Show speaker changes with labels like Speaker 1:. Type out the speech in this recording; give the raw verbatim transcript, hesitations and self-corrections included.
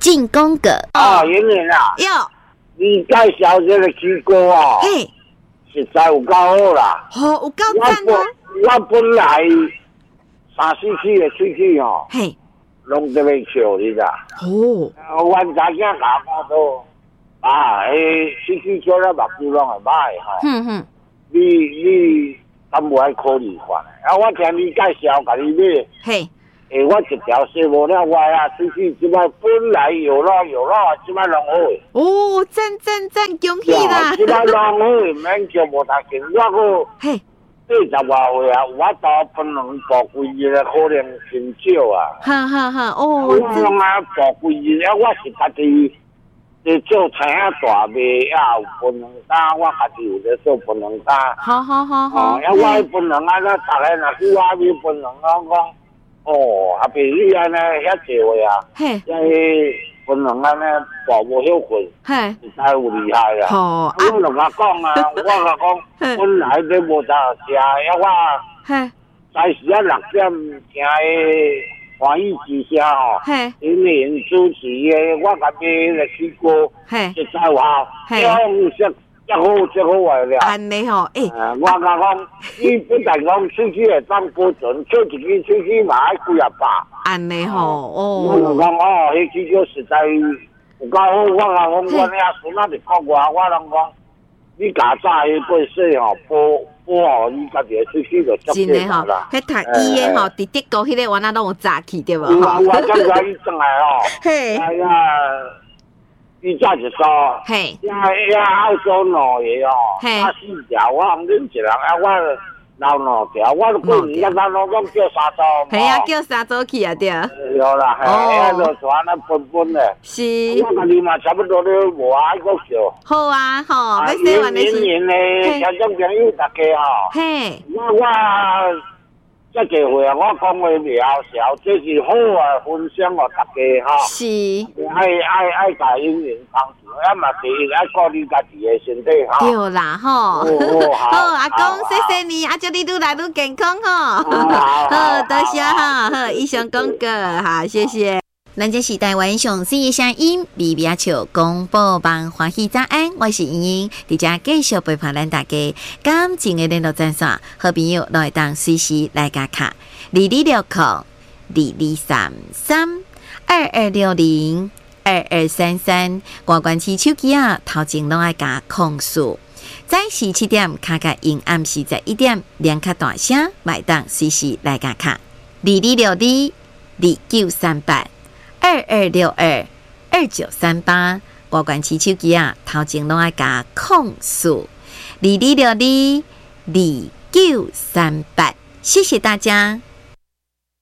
Speaker 1: 进攻个
Speaker 2: 哦，圆圆啊，
Speaker 1: 哟，
Speaker 2: 你介绍这个机构哦，
Speaker 1: 嘿，
Speaker 2: 实在有够好啦。
Speaker 1: 好有够
Speaker 2: 我
Speaker 1: 赞啊！
Speaker 2: 本我本来三四区的出去哦，
Speaker 1: 嘿，
Speaker 2: 拢在要笑你啦。
Speaker 1: 哦，
Speaker 2: 阮查囝甲我都啊，诶，出去做了目睭拢会歹吼。
Speaker 1: 哼哼，
Speaker 2: 你你敢无爱考虑看？啊，我听你介绍，甲你买。
Speaker 1: 嘿，
Speaker 2: 诶，我一条洗无了我啊，出去即摆本来有咯有咯，即摆拢好诶。
Speaker 1: 哦，赞赞赞，恭喜啦！
Speaker 2: 即摆拢好诶，免叫无大劲。我个
Speaker 1: 嘿，
Speaker 2: 八十外岁啊，我到分两步规日可能真少啊。
Speaker 1: 哈哈哈，哦，
Speaker 2: 我拢啊步规日啊，我是家己伫做菜啊大卖啊，有分两担，我家己有咧做分两担。
Speaker 1: 好好好好，
Speaker 2: 哦，啊，我迄分两啊，那逐个若去我去分两啊，讲。哦，阿伯你安尼遐济话啊，
Speaker 1: 嘿，
Speaker 2: 迄分两安尼大无休困，
Speaker 1: 嘿，
Speaker 2: 实在有厉害啦。
Speaker 1: 好啊，
Speaker 2: 我就甲讲啊，我甲讲，本来你无啥食，啊我
Speaker 1: 嘿，
Speaker 2: 早时啊六点听迄欢喜之声吼，
Speaker 1: 嘿，
Speaker 2: 因为主持诶，我甲买迄个水果，
Speaker 1: 嘿，
Speaker 2: 实在有效，
Speaker 1: 嘿
Speaker 2: 这好这好这好话了。
Speaker 1: 安尼吼，诶，
Speaker 2: 我甲讲，你不但讲出去会当保准，做一支出去嘛爱几啊百。
Speaker 1: 安尼吼，
Speaker 2: 我就
Speaker 1: 哦，
Speaker 2: 讲哦，迄支果实在有够好。我甲讲，阮遐孙仔伫国外，我拢讲，你家早迄八岁吼，保保护你家己出去就足
Speaker 1: 真诶吼，
Speaker 2: 啦。
Speaker 1: 迄读医诶吼，伫德国迄个我那拢有早起对无？
Speaker 2: 有啊有啊，刚才你转来哦，
Speaker 1: 嘿，
Speaker 2: 哎呀，你早一早，
Speaker 1: 嘿，
Speaker 2: 遐遐澳洲两个哦，
Speaker 1: 嘿
Speaker 2: 啊四条，我红恁一人啊，我留两条，我都过年啊，咱拢讲叫三组。
Speaker 1: 嘿啊，叫三组去啊对。
Speaker 2: 有啦，嘿，遐就就安尼分分咧。
Speaker 1: 是，
Speaker 2: 我家己嘛差不多咧，无爱搁笑。
Speaker 1: 好啊，吼，
Speaker 2: 啊，
Speaker 1: 要洗完的
Speaker 2: 年
Speaker 1: 是，
Speaker 2: 年咧，听众朋友大家吼，
Speaker 1: 嘿，
Speaker 2: 我我遮济岁啊，我讲话了少，这是好啊，分享互大家吼。
Speaker 1: 是，
Speaker 2: 爱爱爱甲因缘帮助，啊嘛第一爱顾你家己的身体吼。
Speaker 1: 对啦，吼，
Speaker 2: 哦好
Speaker 1: 好，阿公，
Speaker 2: 好
Speaker 1: 谢谢你，啊，祝你愈来愈健康吼，
Speaker 2: 好
Speaker 1: 好，多谢哈，好，以上讲过，好，谢谢。咱这是台湾上水的声音，微微笑广播网欢喜早安，我是莹莹，伫遮继续陪伴咱大家。感情的联络专线，好朋友都会当随时来加卡，二二六零二二三三二二六零二二三三，挂关起手机啊，头前拢爱加控诉。早时七点，卡卡因暗时十一点，两卡大声，买当随时来加卡，二二六二二九三八。二二六二二九三八，挂关起手机啊，头前拢爱加控诉二二六二二九三八，谢谢大家。